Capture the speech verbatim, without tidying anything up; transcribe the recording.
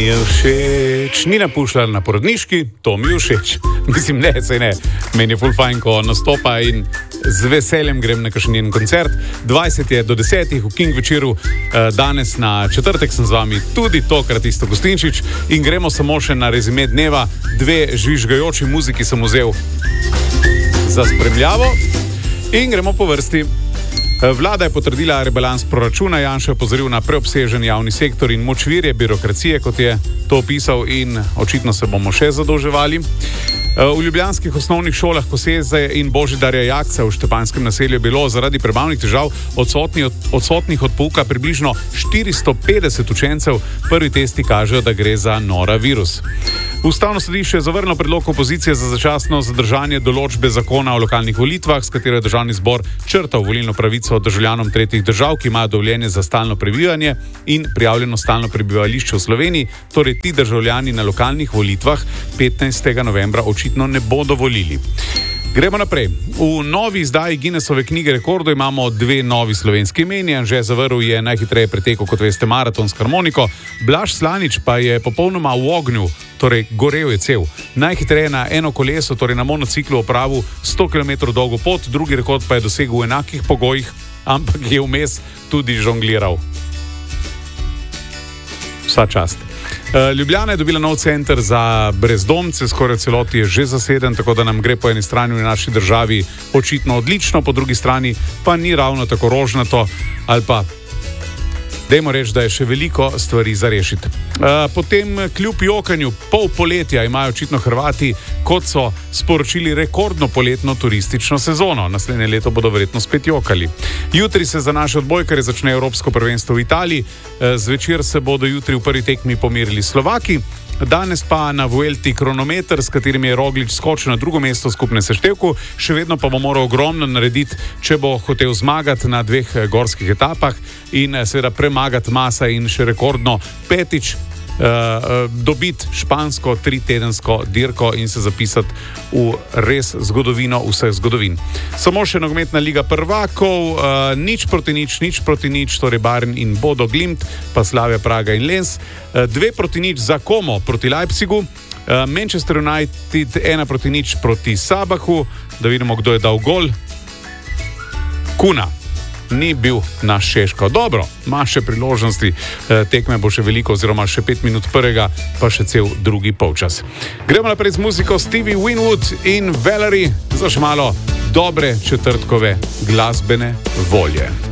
je všeč, ni napuščala na porodniški, to mi je všeč. Mislim, ne, sej ne, meni je ful fajn, ko nastopa in z veseljem grem na kakšen njen koncert. dvajset je do desetih v King večeru, danes na četrtek sem z vami tudi tokrat isto Gostinčič in gremo samo še na rezime dneva. Dve žvižgajoči muziki sem vzel za spremljavo in gremo po vrsti. Vlada je potrdila rebalans proračuna, Janša je opozoril na preobsežen javni sektor in močvirje birokracije, kot je to opisal, in očitno se bomo še zadolževali. V ljubljanskih osnovnih šolah Koseze in Božidarja Jakca v Štepanskem naselju je bilo zaradi prebavnih težav odsotni, odsotnih od pouka približno štiristo petdeset učencev. Prvi testi kažejo, da gre za norovirus. Ustavno sodišče je zavrnilo predlog opozicije za začasno zadržanje določbe zakona o lokalnih volitvah, s katero je državni zbor črtal volilno pravico državljanom tretjih držav, ki imajo dovoljenje za stalno prebivanje in prijavljeno stalno prebivališče v Sloveniji. Torej ti državljani na lokalnih volitvah petnajstega novembra očitno ne bodo volili. Gremo naprej. V novi izdaji Guinnessove knjige rekordov imamo dve novi slovenski imeni. Anže Zavrl je najhitreje pretekel, kot veste, maraton s harmoniko. Blaž Slanič pa je popolnoma v ognju, torej gorel je cel. Najhitreje na eno koleso, torej na monociklu, opravil sto kilometrov dolgo pot, drugi rekord pa je dosegel v enakih pogojih, ampak je vmes tudi žongliral. Vsa čast. Ljubljana je dobila nov center za brezdomce, skoraj celoti je že zaseden, tako da nam gre po eni strani v naši državi očitno odlično, po drugi strani pa ni ravno tako rožnato, ali pa dajmo reči, da je še veliko stvari za rešiti. Potem kljub jokanju pol poletja imajo očitno Hrvati, kot so sporočili, rekordno poletno turistično sezono. Naslednje leto bodo verjetno spet jokali. Jutri se za naše odbojkarje začne Evropsko prvenstvo v Italiji. Zvečer se bodo jutri v prvi tekmi pomerili Slovaki. Danes pa na Vuelti kronometer, s katerim je Roglič skočil na drugo mesto v skupnem seštevku, še vedno pa bo moral ogromno narediti, če bo hotel zmagati na dveh gorskih etapah in seveda premagati Masa in še rekordno petič uh, dobiti špansko tritedensko dirko in se zapisati v res zgodovino vseh zgodovin. Samo še nogometna liga prvakov, uh, nič proti nič, nič proti nič, torej Bayern in Bodo Glimt, pa Slavia Praga in Lens. Uh, dve proti nič za Como proti Leipzigu, uh, Manchester United ena proti nič proti Sabahu, da vidimo, kdo je dal gol. Kuna ni bil naš Šeško. Dobro, ima še priložnosti, tekme bo še veliko, oziroma še pet minut prvega, pa še cel drugi polčas. Gremo naprej z muziko Stevie Winwood in Valerie za še malo dobre četrtkove glasbene volje.